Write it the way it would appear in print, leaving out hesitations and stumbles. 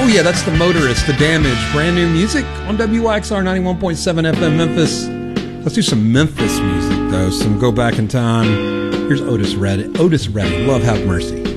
yeah, that's The Motorist, The Damage. Brand new music on WYXR 91.7 FM Memphis. Let's do some Memphis music, though. Some go back in time. Here's Otis Redding. Love Have Mercy.